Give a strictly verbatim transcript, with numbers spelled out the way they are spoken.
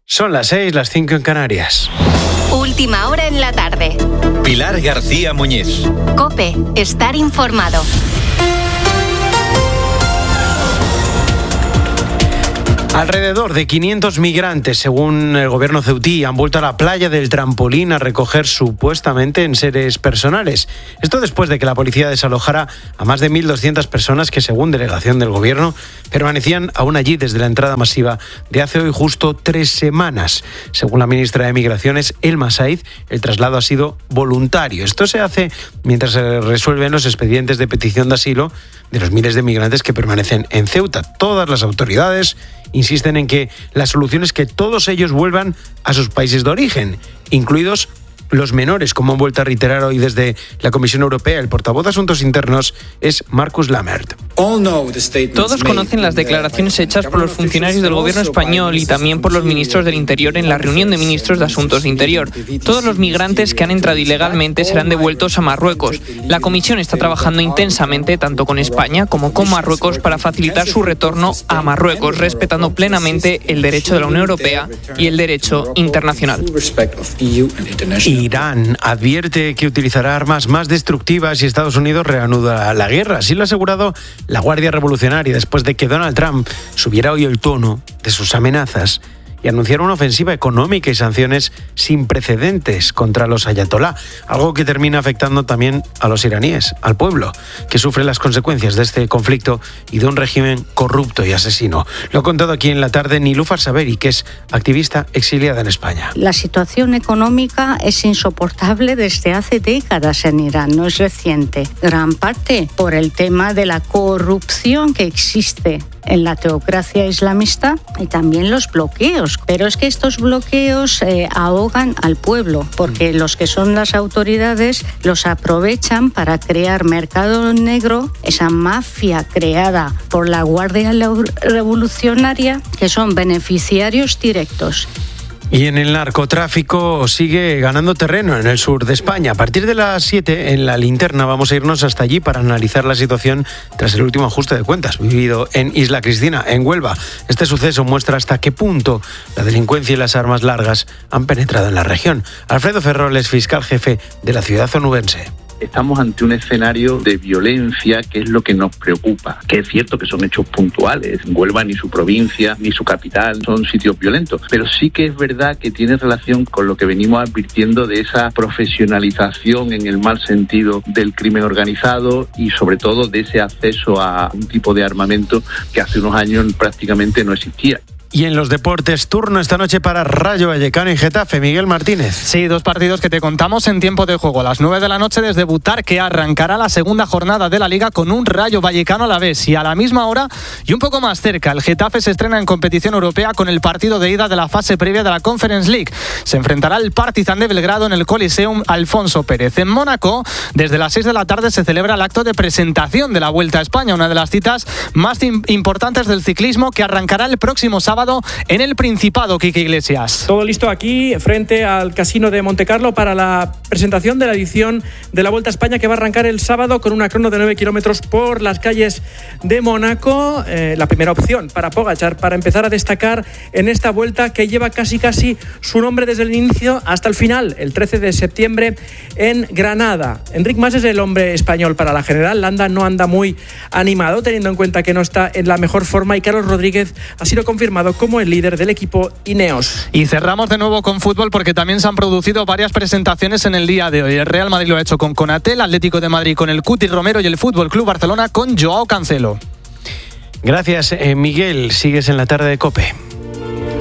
Son las seis, las cinco en Canarias. Última hora en la tarde. Pilar García Muñiz. COPE, estar informado. Alrededor de quinientos migrantes, según el gobierno ceutí, han vuelto a la playa del Trampolín a recoger supuestamente enseres personales. Esto después de que la policía desalojara a más de mil doscientas personas que, según delegación del gobierno, permanecían aún allí desde la entrada masiva de hace hoy justo tres semanas. Según la ministra de Migraciones, Elma Said, el traslado ha sido voluntario. Esto se hace mientras se resuelven los expedientes de petición de asilo de los miles de migrantes que permanecen en Ceuta. Todas las autoridades insisten en que la solución es que todos ellos vuelvan a sus países de origen, incluidos los menores, como han vuelto a reiterar hoy desde la Comisión Europea. El portavoz de Asuntos Internos es Marcus Lammert. Todos conocen las declaraciones hechas por los funcionarios del gobierno español y también por los ministros del Interior en la reunión de ministros de Asuntos de Interior. Todos los migrantes que han entrado ilegalmente serán devueltos a Marruecos. La Comisión está trabajando intensamente tanto con España como con Marruecos para facilitar su retorno a Marruecos, respetando plenamente el derecho de la Unión Europea y el derecho internacional. Irán advierte que utilizará armas más destructivas si Estados Unidos reanuda la guerra. Así lo ha asegurado la Guardia Revolucionaria después de que Donald Trump subiera hoy el tono de sus amenazas y anunciara una ofensiva económica y sanciones sin precedentes contra los ayatolá, algo que termina afectando también a los iraníes, al pueblo, que sufre las consecuencias de este conflicto y de un régimen corrupto y asesino. Lo ha contado aquí en la tarde Nilúfar Saberi, que es activista exiliada en España. La situación económica es insoportable desde hace décadas en Irán, no es reciente. Gran parte por el tema de la corrupción que existe en la teocracia islamista y también los bloqueos. Pero es que estos bloqueos eh, ahogan al pueblo, porque los que son las autoridades los aprovechan para crear mercado negro, esa mafia creada por la Guardia Revolucionaria, que son beneficiarios directos. Y en el narcotráfico sigue ganando terreno en el sur de España. A partir de las siete, en la linterna, vamos a irnos hasta allí para analizar la situación tras el último ajuste de cuentas vivido en Isla Cristina, en Huelva. Este suceso muestra hasta qué punto la delincuencia y las armas largas han penetrado en la región. Alfredo Ferroles, fiscal jefe de la ciudad onubense. Estamos ante un escenario de violencia que es lo que nos preocupa, que es cierto que son hechos puntuales. Huelva ni su provincia ni su capital son sitios violentos, pero sí que es verdad que tiene relación con lo que venimos advirtiendo de esa profesionalización en el mal sentido del crimen organizado y sobre todo de ese acceso a un tipo de armamento que hace unos años prácticamente no existía. Y en los deportes, turno esta noche para Rayo Vallecano y Getafe. Miguel Martínez. Sí, dos partidos que te contamos en tiempo de juego. A las nueve de la noche desde Butar, que arrancará la segunda jornada de la Liga con un Rayo Vallecano a la vez. Y a la misma hora y un poco más cerca, el Getafe se estrena en competición europea con el partido de ida de la fase previa de la Conference League. Se enfrentará al Partizan de Belgrado en el Coliseum Alfonso Pérez. En Mónaco, desde las seis de la tarde se celebra el acto de presentación de la Vuelta a España, una de las citas más importantes del ciclismo, que arrancará el próximo sábado en el Principado. Quique Iglesias. Todo listo aquí frente al Casino de Montecarlo para la presentación de la edición de la Vuelta a España, que va a arrancar el sábado con una crono de nueve kilómetros por las calles de Mónaco. Eh, la primera opción para Pogačar, para empezar a destacar en esta vuelta que lleva casi casi su nombre desde el inicio hasta el final, el trece de septiembre en Granada. Enric Mas es el hombre español para la general. Landa no anda muy animado, teniendo en cuenta que no está en la mejor forma, y Carlos Rodríguez ha sido confirmado como el líder del equipo Ineos. Y cerramos de nuevo con fútbol, porque también se han producido varias presentaciones en el día de hoy. El Real Madrid lo ha hecho con Konaté, el Atlético de Madrid con el Cuti Romero y el Fútbol Club Barcelona con Joao Cancelo. Gracias, eh, Miguel. Sigues en la tarde de COPE.